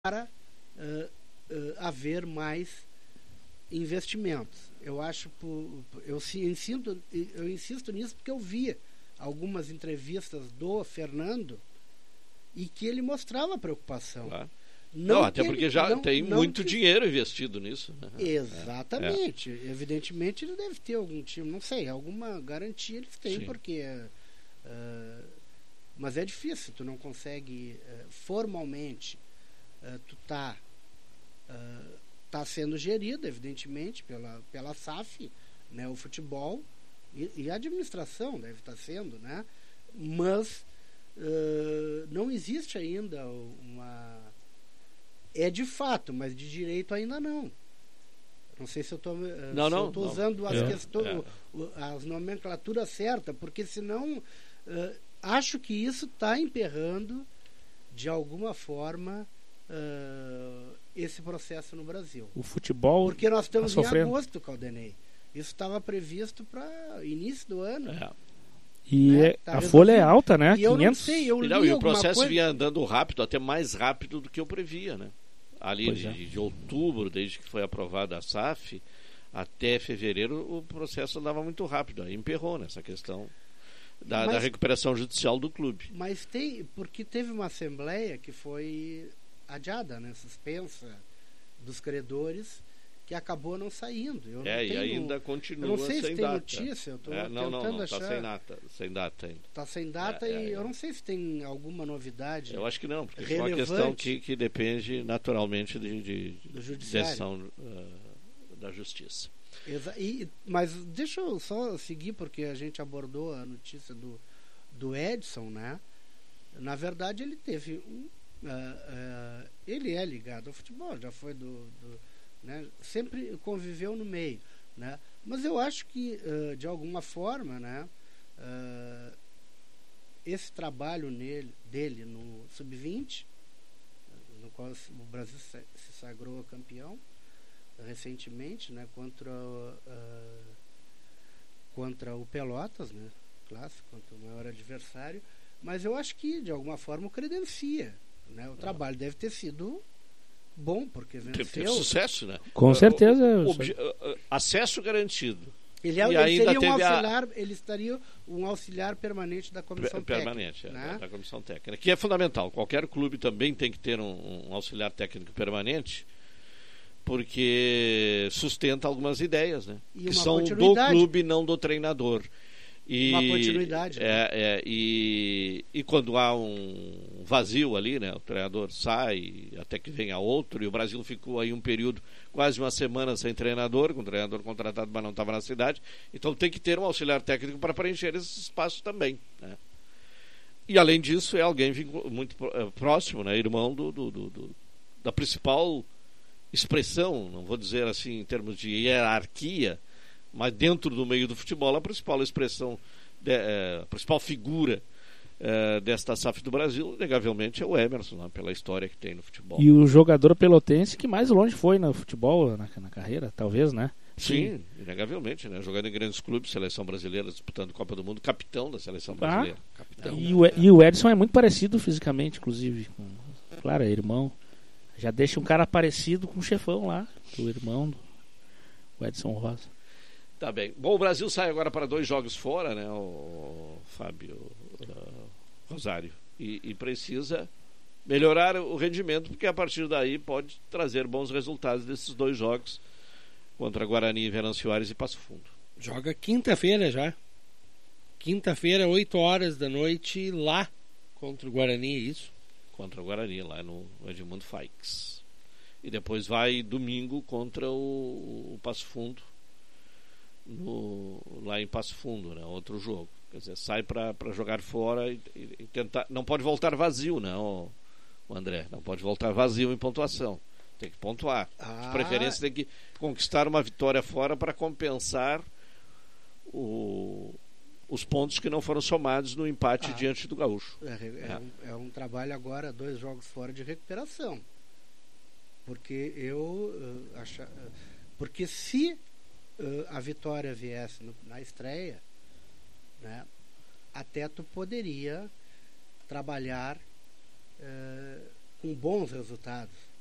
para haver mais investimentos. Eu insisto nisso porque eu vi algumas entrevistas do Fernando e que ele mostrava preocupação. Claro. Não, até porque já tem muito dinheiro investido nisso. Exatamente. Evidentemente ele deve ter algum time, não sei, alguma garantia eles têm. Sim. Porque mas é difícil, tu não consegue formalmente, tu tá sendo gerido, evidentemente, pela SAF, né, o futebol e a administração deve estar sendo, né, mas não existe ainda de fato, mas de direito ainda não. Não sei se eu estou usando as questões, as nomenclaturas certas, porque senão acho que isso está emperrando de alguma forma esse processo no Brasil. O futebol, porque nós estamos em agosto, Caldenei. Isso estava previsto para início do ano. E a folha é alta, né? E eu não sei, e o processo vinha andando rápido, até mais rápido do que eu previa, né? Ali de outubro, desde que foi aprovada a SAF, até fevereiro, o processo andava muito rápido. Aí emperrou nessa questão da recuperação judicial do clube. Mas porque teve uma assembleia que foi adiada, né, suspensa, dos credores, que acabou não saindo. E ainda continua sem data. Eu não sei se tem notícia, eu estou tentando achar. Está sem data ainda. Está sem data eu não sei se tem alguma novidade. Eu acho que não, porque é uma questão que depende naturalmente de decisão da Justiça. Mas deixa eu só seguir, porque a gente abordou a notícia do Edson, né? Na verdade, ele teve ele é ligado ao futebol, já foi né? Sempre conviveu no meio, né? Mas eu acho que de alguma forma, né, esse trabalho dele no Sub-20, no qual o Brasil se sagrou campeão recentemente, né, contra o Pelotas, né, clássico, contra o maior adversário, mas eu acho que de alguma forma o credencia, né? O trabalho deve ter sido bom, porque venceu. Teve sucesso, né? Com certeza. Acesso garantido. Ele estaria um auxiliar permanente da comissão permanente, técnica. Né? Da comissão técnica. Que é fundamental. Qualquer clube também tem que ter um auxiliar técnico permanente, porque sustenta algumas ideias, né? Que são do clube, não do treinador. Uma continuidade. E quando há um vazio ali, né, o treinador sai até que venha outro, e o Brasil ficou aí um período, quase uma semana sem treinador, com o treinador contratado, mas não estava na cidade. Então tem que ter um auxiliar técnico para preencher esses espaços também, né? E além disso é alguém muito próximo, né, irmão da principal expressão, não vou dizer assim em termos de hierarquia, mas dentro do meio do futebol, a principal expressão, a principal figura desta SAF do Brasil, inegavelmente, é o Emerson, né, pela história que tem no futebol. E o jogador pelotense que mais longe foi no futebol, na carreira, talvez, né? Sim, inegavelmente, né? Jogando em grandes clubes, seleção brasileira, disputando Copa do Mundo, capitão da seleção brasileira. Capitão. E o Edson é muito parecido fisicamente, inclusive. Claro, é irmão. Já deixa um cara parecido com o chefão lá, o irmão do Edson Rosa. Tá bem. Bom, o Brasil sai agora para 2 jogos fora, né, o Fábio Rosário, e precisa melhorar o rendimento, porque a partir daí pode trazer bons resultados desses 2 jogos contra Guarani, Venâncio Aires e Passo Fundo. Joga quinta-feira já. Quinta-feira, 8h, lá contra o Guarani, é isso? Contra o Guarani, lá no Edmundo Faix. E depois vai domingo contra o Passo Fundo, lá em Passo Fundo, né? Outro jogo. Quer dizer, sai para jogar fora e tentar. Não pode voltar vazio, não, o André. Não pode voltar vazio em pontuação. Tem que pontuar. De preferência, tem que conquistar uma vitória fora para compensar os pontos que não foram somados no empate diante do Gaúcho. É um trabalho agora, 2 jogos fora de recuperação. Porque porque se a vitória viesse na estreia, né, até tu poderia trabalhar com bons resultados.